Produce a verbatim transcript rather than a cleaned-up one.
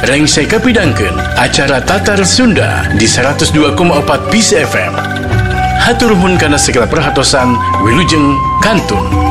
Reng saya kapidangkeun acara Tatar Sunda di seratus dua koma empat Peace F M. Hatur nuhun kana segala perhatosan, wilujeng kantun.